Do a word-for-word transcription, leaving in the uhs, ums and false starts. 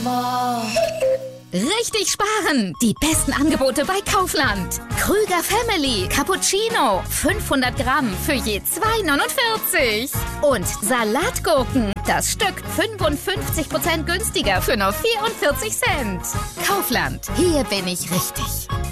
Richtig sparen! Die besten Angebote bei Kaufland. Krüger Family Cappuccino. fünfhundert Gramm für je zwei neunundvierzig. Und Salatgurken. Das Stück fünfundfünfzig Prozent günstiger für nur vierundvierzig Cent. Kaufland. Hier bin ich richtig.